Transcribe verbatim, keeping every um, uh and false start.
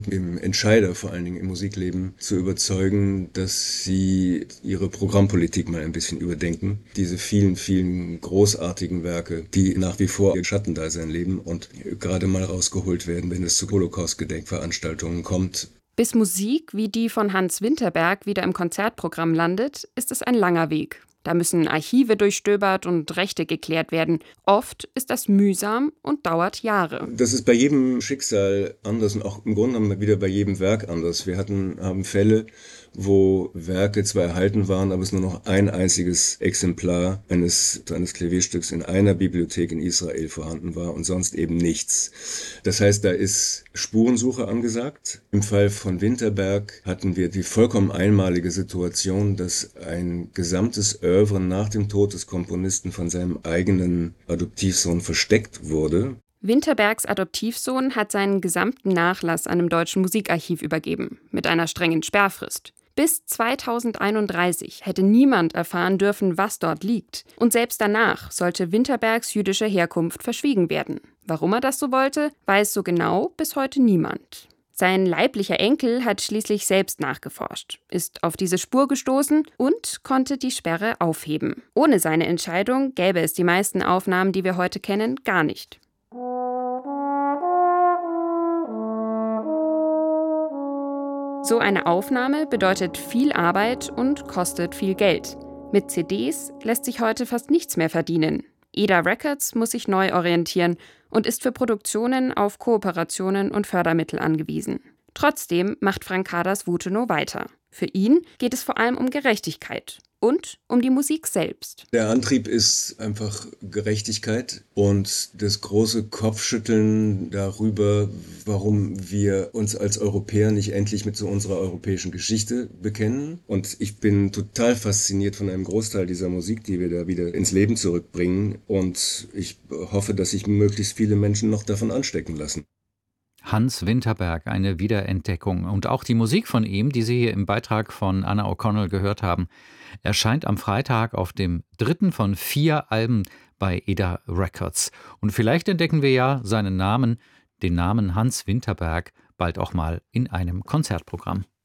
im Entscheider, vor allen Dingen im Musikleben, zu überzeugen, dass sie ihre Programmpolitik mal ein bisschen überdenken. Diese vielen, vielen großartigen Werke, die nach wie vor ihr Schattendasein leben und gerade mal rausgeholt werden, wenn es zu Holocaust-Gedenkveranstaltungen kommt. Bis Musik wie die von Hans Winterberg wieder im Konzertprogramm landet, ist es ein langer Weg. Da müssen Archive durchstöbert und Rechte geklärt werden. Oft ist das mühsam und dauert Jahre. Das ist bei jedem Schicksal anders und auch im Grunde genommen wieder bei jedem Werk anders. Wir hatten, haben Fälle, wo Werke zwar erhalten waren, aber es nur noch ein einziges Exemplar eines, eines Klavierstücks in einer Bibliothek in Israel vorhanden war und sonst eben nichts. Das heißt, da ist Spurensuche angesagt. Im Fall von Winterberg hatten wir die vollkommen einmalige Situation, dass ein gesamtes Oeuvre nach dem Tod des Komponisten von seinem eigenen Adoptivsohn versteckt wurde. Winterbergs Adoptivsohn hat seinen gesamten Nachlass einem deutschen Musikarchiv übergeben, mit einer strengen Sperrfrist. Bis zweitausendeinunddreißig hätte niemand erfahren dürfen, was dort liegt. Und selbst danach sollte Winterbergs jüdische Herkunft verschwiegen werden. Warum er das so wollte, weiß so genau bis heute niemand. Sein leiblicher Enkel hat schließlich selbst nachgeforscht, ist auf diese Spur gestoßen und konnte die Sperre aufheben. Ohne seine Entscheidung gäbe es die meisten Aufnahmen, die wir heute kennen, gar nicht. So eine Aufnahme bedeutet viel Arbeit und kostet viel Geld. Mit C Ds lässt sich heute fast nichts mehr verdienen. E D A Records muss sich neu orientieren und ist für Produktionen auf Kooperationen und Fördermittel angewiesen. Trotzdem macht Frank Kaders Wutenow weiter. Für ihn geht es vor allem um Gerechtigkeit und um die Musik selbst. Der Antrieb ist einfach Gerechtigkeit und das große Kopfschütteln darüber, warum wir uns als Europäer nicht endlich mit so unserer europäischen Geschichte bekennen. Und ich bin total fasziniert von einem Großteil dieser Musik, die wir da wieder ins Leben zurückbringen. Und ich hoffe, dass sich möglichst viele Menschen noch davon anstecken lassen. Hans Winterberg, eine Wiederentdeckung. Und auch die Musik von ihm, die Sie hier im Beitrag von Anna O'Connell gehört haben, erscheint am Freitag auf dem dritten von vier Alben bei E D A Records. Und vielleicht entdecken wir ja seinen Namen, den Namen Hans Winterberg, bald auch mal in einem Konzertprogramm.